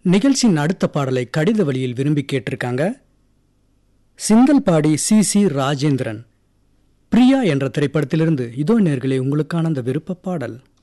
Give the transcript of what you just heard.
நிகழ்ச்சியின் அடுத்த பாடலை கடித வழியில் விரும்பி கேட்டிருக்காங்க. சிங்கல்பாடி சி ராஜேந்திரன். பிரியா என்ற திரைப்படத்திலிருந்து இதோ நேர்களே உங்களுக்கான அந்த விருப்ப பாடல்.